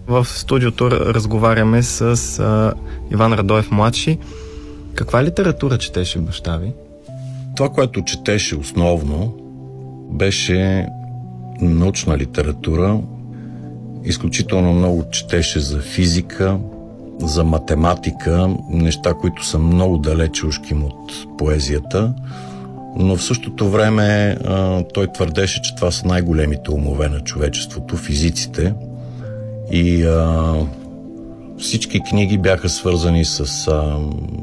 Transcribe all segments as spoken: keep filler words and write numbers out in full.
В студиото разговаряме с а, Иван Радоев младши. Каква литература четеше баща ви? Това, което четеше основно, беше научна литература. Изключително много четеше за физика, за математика, неща, които са много далече ушким от поезията, но в същото време а, той твърдеше, че това са най-големите умове на човечеството, физиците. И а, всички книги бяха свързани с а,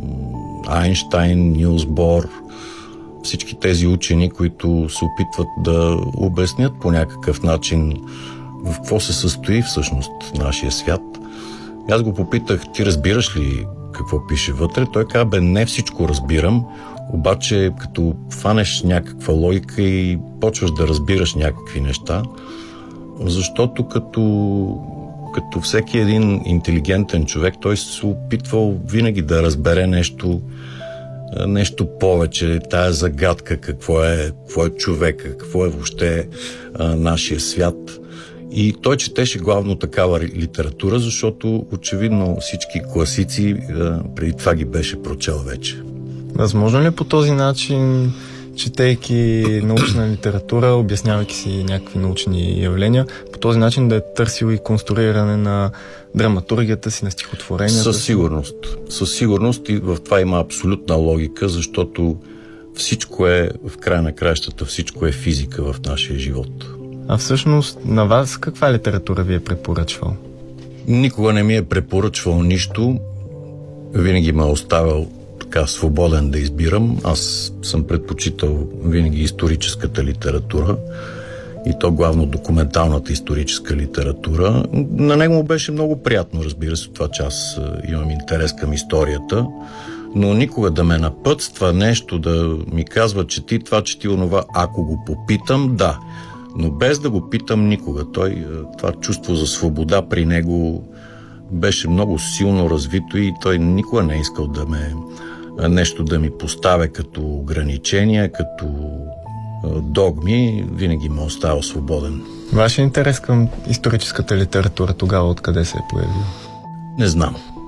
Айнщайн, Нилс Бор, всички тези учени, които се опитват да обяснят по някакъв начин в какво се състои всъщност нашия свят. И аз го попитах, ти разбираш ли какво пише вътре? Той каза, бе, не всичко разбирам, обаче като фанеш някаква логика и почваш да разбираш някакви неща, защото като, като всеки един интелигентен човек, той се опитвал винаги да разбере нещо, нещо повече, тая загадка, какво е, какво е човека, какво е въобще а, нашия свят. И той четеше главно такава литература, защото очевидно всички класици а, преди това ги беше прочел вече. Възможно ли по този начин, четейки научна литература, обяснявайки си някакви научни явления, по този начин да е търсил и конструиране на драматургията си, на стихотворенията? Със сигурност. Със сигурност и в това има абсолютна логика, защото всичко е, в края на краищата, всичко е физика в нашия живот. А всъщност на вас каква литература ви е препоръчвал? Никога не ми е препоръчвал нищо. Винаги ме е оставил така свободен да избирам. Аз съм предпочитал винаги историческата литература и то главно документалната историческа литература. На него му беше много приятно, разбира се, това, че аз имам интерес към историята, но никога да ме напътства нещо, да ми казва, че ти това, че ти онова, ако го попитам, да. Но без да го питам никога. Той, това чувство за свобода при него беше много силно развито и той никога не е искал да ме нещо да ми поставя като ограничения, като догми, винаги ме оставя свободен. Вашия интерес към историческата литература тогава откъде се е появил? Не знам.